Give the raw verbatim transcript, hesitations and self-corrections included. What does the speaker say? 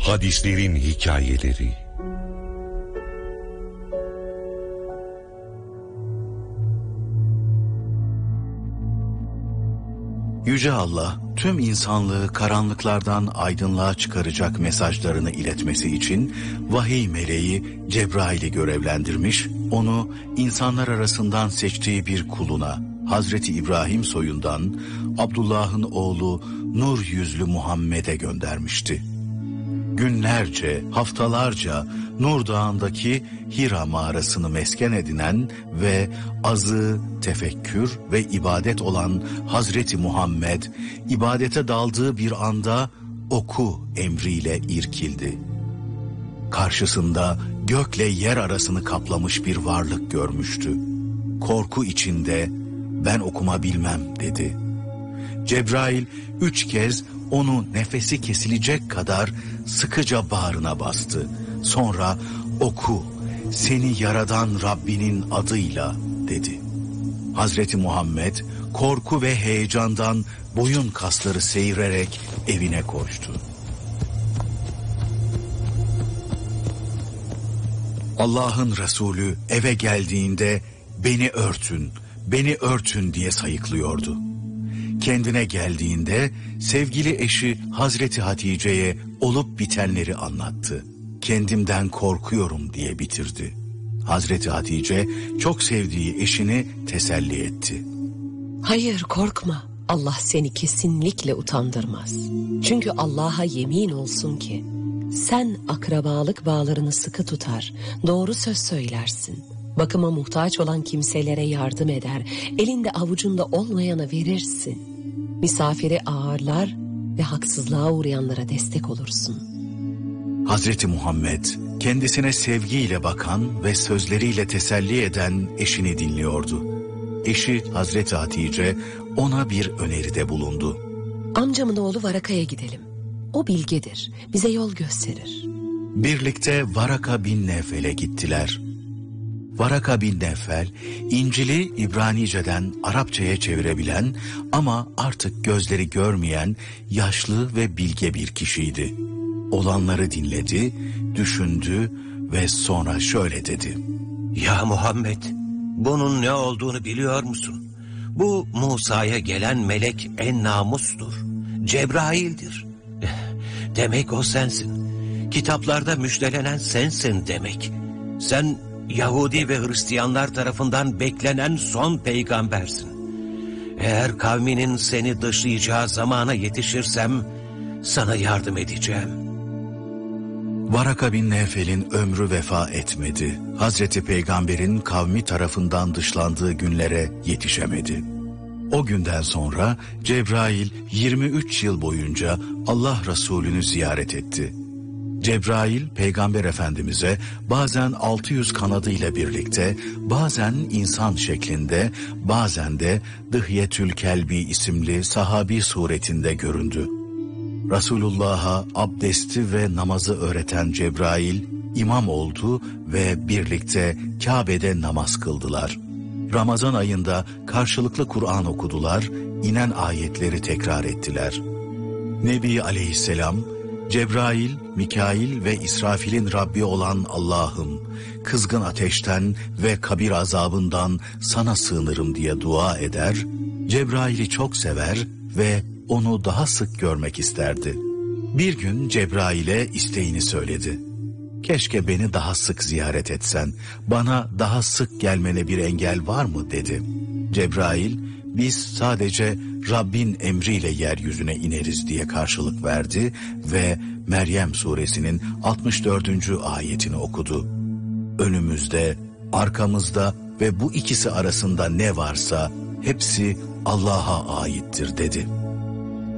Hadislerin hikayeleri. Yüce Allah, tüm insanlığı karanlıklardan aydınlığa çıkaracak mesajlarını iletmesi için vahiy meleği Cebrail'i görevlendirmiş, onu insanlar arasından seçtiği bir kuluna, Hazreti İbrahim soyundan Abdullah'ın oğlu nur yüzlü Muhammed'e göndermişti. Günlerce, haftalarca Nur Dağı'ndaki Hira mağarasını mesken edinen ve azı, tefekkür ve ibadet olan Hazreti Muhammed, ibadete daldığı bir anda oku emriyle irkildi. Karşısında gökle yer arasını kaplamış bir varlık görmüştü. Korku içinde ben okuma bilmem dedi. Cebrail üç kez onu nefesi kesilecek kadar sıkıca bağrına bastı. Sonra oku, seni yaradan Rabbinin adıyla dedi. Hazreti Muhammed korku ve heyecandan boyun kasları seyirerek evine koştu. Allah'ın Resulü eve geldiğinde beni örtün, beni örtün diye sayıklıyordu. Kendine geldiğinde sevgili eşi Hazreti Hatice'ye olup bitenleri anlattı. Kendimden korkuyorum diye bitirdi. Hazreti Hatice çok sevdiği eşini teselli etti. Hayır, korkma. Allah seni kesinlikle utandırmaz. Çünkü Allah'a yemin olsun ki sen akrabalık bağlarını sıkı tutar, doğru söz söylersin. Bakıma muhtaç olan kimselere yardım eder, elinde avucunda olmayana verirsin. Misafiri ağırlar ve haksızlığa uğrayanlara destek olursun. Hazreti Muhammed kendisine sevgiyle bakan ve sözleriyle teselli eden eşini dinliyordu. Eşi Hazreti Hatice ona bir öneride bulundu. Amcamın oğlu Varaka'ya gidelim. O bilgedir, bize yol gösterir. Birlikte Varaka bin Nevfel'e gittiler. Varaka bin Nevfel, İncil'i İbranice'den Arapçaya çevirebilen ama artık gözleri görmeyen yaşlı ve bilge bir kişiydi. Olanları dinledi, düşündü ve sonra şöyle dedi. Ya Muhammed, bunun ne olduğunu biliyor musun? Bu Musa'ya gelen melek en namustur. Cebrail'dir. Demek o sensin. Kitaplarda müjdelenen sensin demek. Sen Yahudi ve Hristiyanlar tarafından beklenen son peygambersin. Eğer kavminin seni dışlayacağı zamana yetişirsem sana yardım edeceğim. Varaka bin Nevfel'in ömrü vefa etmedi. Hazreti Peygamber'in kavmi tarafından dışlandığı günlere yetişemedi. O günden sonra Cebrail yirmi üç yıl boyunca Allah Resulü'nü ziyaret etti. Cebrail Peygamber Efendimiz'e bazen altı yüz kanadıyla birlikte, bazen insan şeklinde, bazen de Dıhyetül Kelbi isimli sahabi suretinde göründü. Resulullah'a abdesti ve namazı öğreten Cebrail imam oldu ve birlikte Kabe'de namaz kıldılar. Ramazan ayında karşılıklı Kur'an okudular, inen ayetleri tekrar ettiler. Nebi Aleyhisselam, Cebrail, Mikail ve İsrafil'in Rabbi olan Allah'ım, kızgın ateşten ve kabir azabından sana sığınırım diye dua eder, Cebrail'i çok sever ve onu daha sık görmek isterdi. Bir gün Cebrail'e isteğini söyledi. Keşke beni daha sık ziyaret etsen, bana daha sık gelmene bir engel var mı dedi. Cebrail, biz sadece Rabbin emriyle yeryüzüne ineriz diye karşılık verdi ve Meryem suresinin altmış dördüncü ayetini okudu. Önümüzde, arkamızda ve bu ikisi arasında ne varsa hepsi Allah'a aittir dedi.